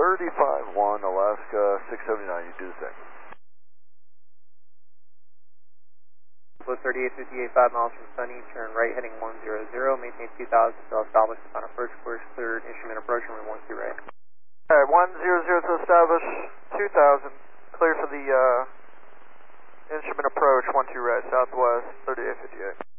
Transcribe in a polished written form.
35-1, Alaska 679, you do the same. Flow 3858, 5 miles from Sunny, turn right heading 100, maintain 2000 until established on approach course, cleared, instrument approach, runway 13 right. Alright, 100 to establish, 2000, clear for the instrument approach, 12 right, southwest, 3858.